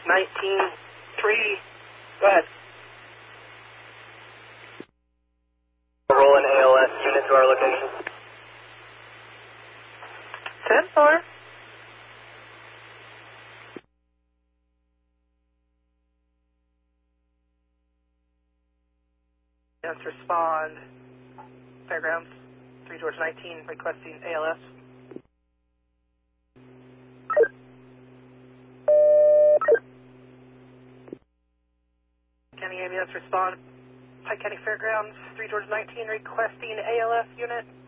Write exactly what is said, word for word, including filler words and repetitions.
nineteen three. Go ahead. Roll an A L S unit to our location. ten four. Yes, respond. Fairgrounds, three George nineteen, requesting A L S. County ambulance, respond. Pike County Fairgrounds, three George nineteen, requesting A L S unit.